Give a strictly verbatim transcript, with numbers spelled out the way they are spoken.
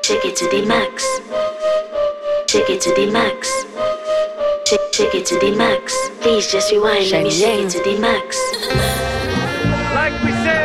Shake it to the max. Shake it to the max. Shake, shake it to the max. Please just rewind. Let me shake it to the max. Like we said.